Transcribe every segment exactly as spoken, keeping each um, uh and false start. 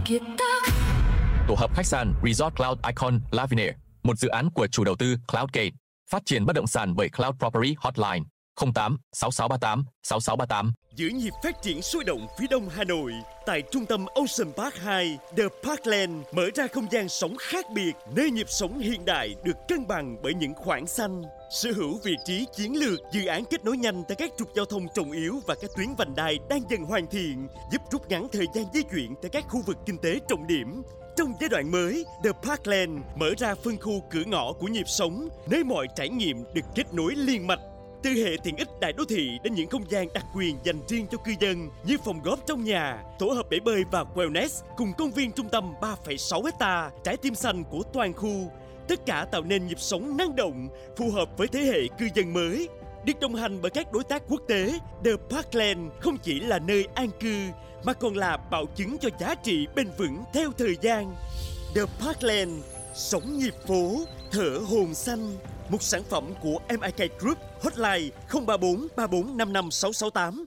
Tổ hợp khách sạn Resort Cloud Icon Lavinia, một dự án của chủ đầu tư Cloudgate, phát triển bất động sản bởi Cloud Property Hotline không tám sáu sáu ba tám sáu sáu ba tám. Giữ nhịp phát triển sôi động phía đông Hà Nội, tại trung tâm Ocean Park hai, The Parkland mở ra không gian sống khác biệt, nơi nhịp sống hiện đại được cân bằng bởi những khoảng xanh. Sở hữu vị trí chiến lược, dự án kết nối nhanh tại các trục giao thông trọng yếu và các tuyến vành đai đang dần hoàn thiện, giúp rút ngắn thời gian di chuyển tại các khu vực kinh tế trọng điểm. Trong giai đoạn mới, The Parkland mở ra phân khu cửa ngõ của nhịp sống, nơi mọi trải nghiệm được kết nối liền mạch. Từ hệ tiện ích đại đô thị đến những không gian đặc quyền dành riêng cho cư dân như phòng góp trong nhà, tổ hợp bể bơi và wellness cùng công viên trung tâm ba phẩy sáu hecta, trái tim xanh của toàn khu. Tất cả tạo nên nhịp sống năng động, phù hợp với thế hệ cư dân mới. Được đồng hành bởi các đối tác quốc tế, The Parkland không chỉ là nơi an cư mà còn là bảo chứng cho giá trị bền vững theo thời gian. The Parkland, sống nhịp phố, thở hồn xanh. Một sản phẩm của em i ca Group, hotline không ba bốn ba bốn năm năm sáu sáu tám.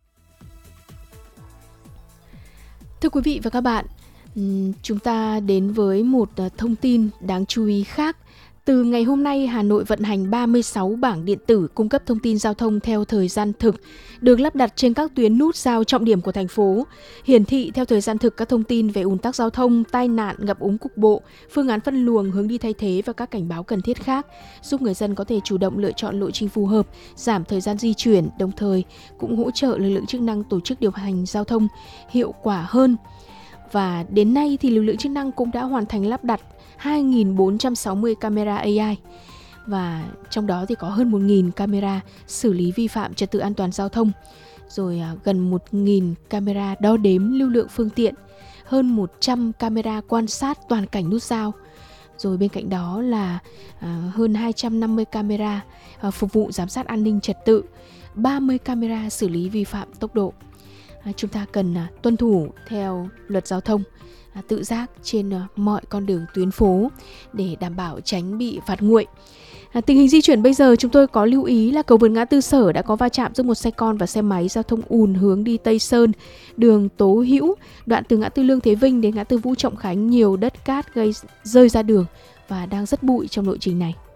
Thưa quý vị và các bạn, chúng ta đến với một thông tin đáng chú ý khác. Từ ngày hôm nay, Hà Nội vận hành ba mươi sáu bảng điện tử cung cấp thông tin giao thông theo thời gian thực, được lắp đặt trên các tuyến nút giao trọng điểm của thành phố, hiển thị theo thời gian thực các thông tin về ùn tắc giao thông, tai nạn, ngập úng cục bộ, phương án phân luồng, hướng đi thay thế và các cảnh báo cần thiết khác, giúp người dân có thể chủ động lựa chọn lộ trình phù hợp, giảm thời gian di chuyển, đồng thời cũng hỗ trợ lực lượng chức năng tổ chức điều hành giao thông hiệu quả hơn. Và đến nay thì lực lượng chức năng cũng đã hoàn thành lắp đặt hai nghìn bốn trăm sáu mươi camera a i, và trong đó thì có hơn một nghìn camera xử lý vi phạm trật tự an toàn giao thông, rồi gần một nghìn camera đo đếm lưu lượng phương tiện, hơn một trăm camera quan sát toàn cảnh nút giao, rồi bên cạnh đó là hơn hai trăm năm mươi camera phục vụ giám sát an ninh trật tự, ba mươi camera xử lý vi phạm tốc độ. Chúng ta cần tuân thủ theo luật giao thông, tự giác trên mọi con đường tuyến phố để đảm bảo tránh bị phạt nguội. À, tình hình di chuyển bây giờ chúng tôi có lưu ý là cầu vượt ngã tư Sở đã có va chạm giữa một xe con và xe máy, giao thông ùn hướng đi Tây Sơn, đường Tố Hữu, đoạn từ ngã tư Lương Thế Vinh đến ngã tư Vũ Trọng Khánh, nhiều đất cát gây rơi ra đường và đang rất bụi trong lộ trình này.